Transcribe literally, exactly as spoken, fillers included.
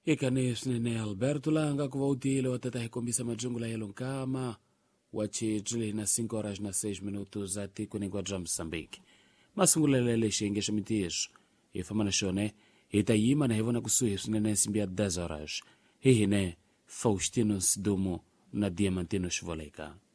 ikanesnene Alberto langa kuvautile watatahikombisa majungula yelonkama wachitile na cinco horas na seis minutos ati kuningwadra Msambiki masungulelele shengesha mitieso ifamana shone itayima na hivona kusuhi sunene simbia dez horas hihine Faustino Sidumo na Diamantino Shivoleka.